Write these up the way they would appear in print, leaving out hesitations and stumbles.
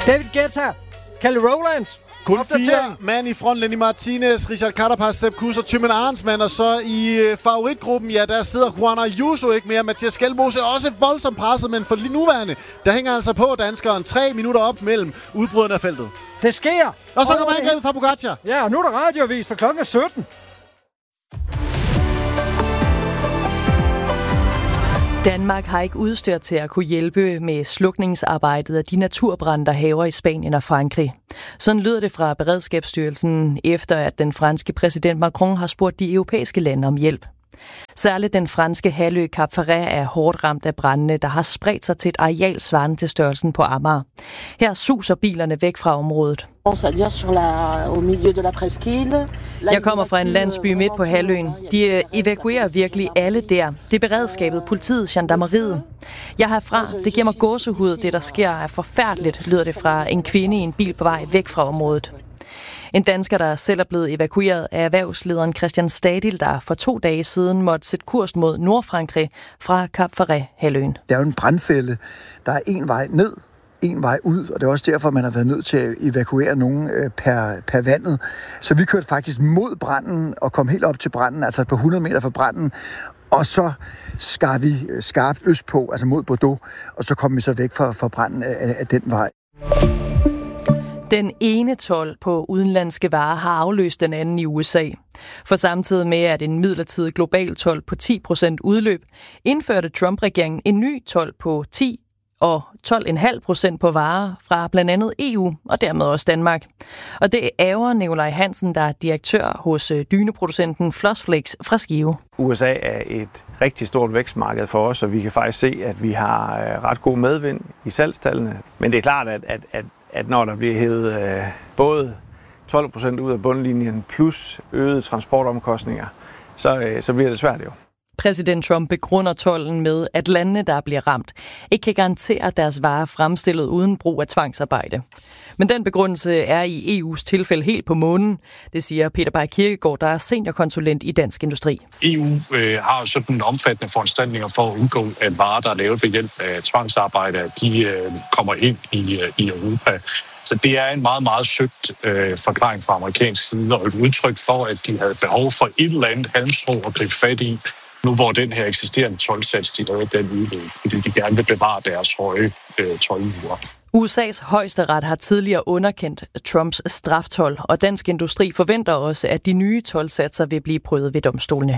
David Guetta, Kelly Rowland. Kun 4 mand i front. Lenny Martinez, Richard Carapaz, Sepp Kuss og Thymen Arensman. Og så i favoritgruppen, ja, der sidder Juan Ayuso ikke mere. Mathias Skelmose er også voldsomt presset, men for lige nuværende, der hænger altså på danskeren 3 minutter op mellem udbryderne af feltet. Det sker! Og så kommer angrebet fra Pogacar. Ja, og nu er der radioavis for klokken 17. Danmark har ikke udstyr til at kunne hjælpe med slukningsarbejdet af de naturbrande, der hærger i Spanien og Frankrig. Sådan lyder det fra Beredskabsstyrelsen, efter at den franske præsident Macron har spurgt de europæiske lande om hjælp. Særligt den franske halvø Cap Ferret er hårdt ramt af brandene, der har spredt sig til et areal svarende til størrelsen på Amager. Her suser bilerne væk fra området. Jeg kommer fra en landsby midt på halvøen. De evakuerer virkelig alle der. Det er beredskabet, politiet, gendarmeriet. Jeg herfra, det giver mig gåsehud. Det, der sker, er forfærdeligt, lyder det fra en kvinde i en bil på vej væk fra området. En dansker, der selv er blevet evakueret af erhvervslederen Christian Stadil, der for 2 dage siden måtte sætte kurs mod Nordfrankrig fra Cap Ferret-halvøen. Det er jo en brandfælde. Der er en vej ned, en vej ud, og det er også derfor, man har været nødt til at evakuere nogen per vandet. Så vi kørte faktisk mod branden og kom helt op til branden, altså på 100 meter fra branden, og så skar vi skarpt østpå, altså mod Bordeaux, og så kom vi så væk fra branden af den vej. Den ene told på udenlandske varer har afløst den anden i USA. For samtidig med, at en midlertidig global told på 10% udløb, indførte Trump-regeringen en ny told på 10 og 12,5% på varer fra blandt andet EU og dermed også Danmark. Og det ærger Nikolaj Hansen, der er direktør hos dyneproducenten Flossflakes fra Skive. USA er et rigtig stort vækstmarked for os, og vi kan faktisk se, at vi har ret god medvind i salgstallene. Men det er klart, at når der bliver hævet både 12% ud af bundlinjen plus øgede transportomkostninger, så bliver det svært jo. Præsident Trump begrunder tolden med, at landene, der bliver ramt, ikke kan garantere, at deres varer fremstillet uden brug af tvangsarbejde. Men den begrundelse er i EU's tilfælde helt på månen, det siger Peter Bay Kirkegaard, der er seniorkonsulent i Dansk Industri. EU har sådan omfattende foranstaltninger for at undgå, at varer, der er lavet ved hjælp af tvangsarbejde, de kommer ind i Europa. Så det er en meget, meget søgt forklaring fra amerikansk side, og et udtryk for, at de havde behov for et eller andet halmstrå at gribe fat i, nu hvor den her eksisterende toldsats, de lavede den udløb, fordi de gerne vil bevare deres høje toldmure. USA's højesteret har tidligere underkendt Trumps straftold, og Dansk Industri forventer også, at de nye toldsatser vil blive prøvet ved domstolene.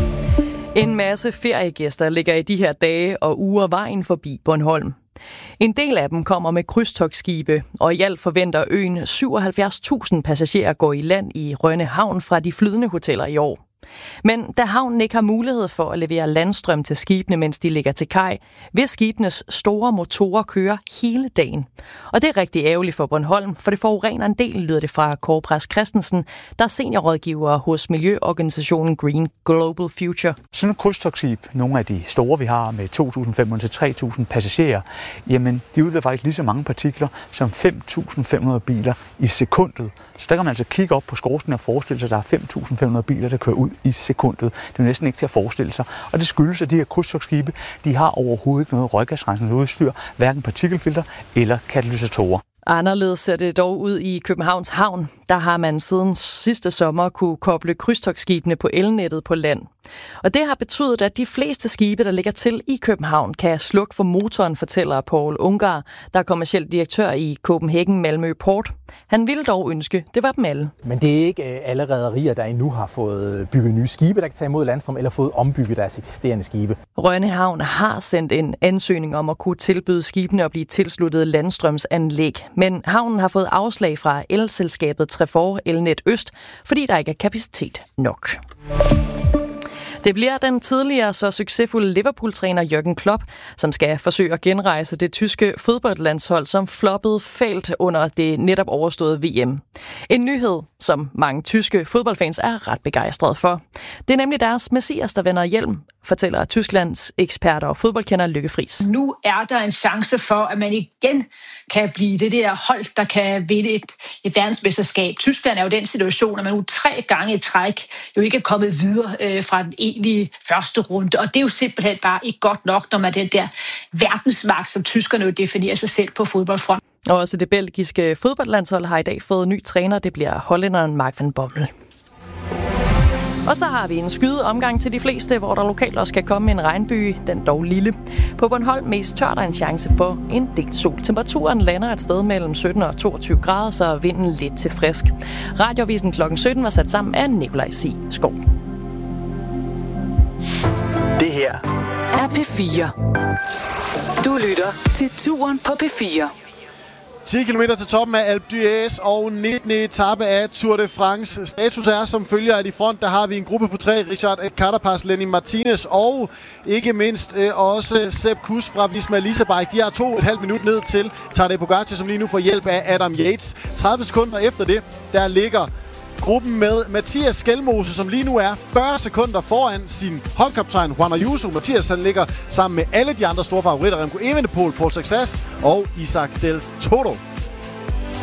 En masse feriegæster ligger i de her dage og uger vejen forbi Bornholm. En del af dem kommer med krydstogtskibe, og i alt forventer øen 77.000 passagerer går i land i Rønne Havn fra de flydende hoteller i år. Men da havnen ikke har mulighed for at levere landstrøm til skibene, mens de ligger til kaj, vil skibenes store motorer køre hele dagen. Og det er rigtig ærgerligt for Bornholm, for det forurener en del, lyder det fra Kåre Præst Christensen, der er seniorrådgiver hos miljøorganisationen Green Global Future. Sådan et krydstogtskib, nogle af de store vi har med 2.500 til 3.000 passagerer, jamen de udleder faktisk lige så mange partikler som 5.500 biler i sekundet. Så der kan man altså kigge op på skorstenen og forestille sig, at der er 5.500 biler, der kører ud i sekundet. Det er næsten ikke til at forestille sig. Og det skyldes, at de her krydstogtskibe, de har overhovedet ikke noget røggasrensningsudstyr, hverken partikelfilter eller katalysatorer. Anderledes ser det dog ud i Københavns Havn. Der har man siden sidste sommer kunne koble krydstogtskibene på elnettet på land. Og det har betydet, at de fleste skibe, der ligger til i København, kan slukke for motoren, fortæller Paul Ungar, der er kommerciel direktør i Copenhagen Malmø Port. Han ville dog ønske, det var dem alle. Men det er ikke alle rederier, der endnu har fået bygget nye skibe, der kan tage imod landstrøm, eller fået ombygget deres eksisterende skibe. Rønne Havn har sendt en ansøgning om at kunne tilbyde skibene at blive tilsluttet landstrømsanlæg. Men havnen har fået afslag fra elselskabet Trefor Elnet Øst, fordi der ikke er kapacitet nok. Det bliver den tidligere så succesfulde Liverpool-træner Jürgen Klopp, som skal forsøge at genrejse det tyske fodboldlandshold, som floppede fælt under det netop overståede VM. En nyhed, som mange tyske fodboldfans er ret begejstrede for. Det er nemlig deres messias, der vender hjem, fortæller Tysklands eksperter og fodboldkender Lykke Friis. Nu er der en chance for, at man igen kan blive det der hold, der kan vinde et verdensmesterskab. Tyskland er jo den situation, at man nu 3 gange i træk jo ikke er kommet videre fra den egentlige første runde. Og det er jo simpelthen bare ikke godt nok, når man er den der verdensmagt, som tyskerne jo definerer sig selv på fodboldfront. Og også det belgiske fodboldlandshold har i dag fået ny træner. Det bliver hollænderen Mark van Bommel. Og så har vi en skydeomgang til de fleste, hvor der lokalt også kan komme en regnbyge, den dog lille. På Bornholm mest tørt en chance for en del sol. Temperaturen lander et sted mellem 17 og 22 grader, så er vinden lidt til frisk. Radioavisen kl. 17 var sat sammen af Nikolaj C. Skov. Det her er P4. Du lytter til Turen på P4. 10 km til toppen af Alpe d'Huez og 19. etape af Tour de France. Status er, som følger, at i front, der har vi en gruppe på 3. Richard Carapaz, Lenny Martinez og ikke mindst også Sepp Kuss fra Visma Leasebike. De har 2,5 minut ned til Tadej Pogacar, som lige nu får hjælp af Adam Yates. 30 sekunder efter det, der ligger gruppen med Mathias Skelmose, som lige nu er 40 sekunder foran sin holdkaptajn Juan Ayuso. Mathias han ligger sammen med alle de andre store favoritter, Remco Evenepoel, Paul Saxas og Isaac Del Toro.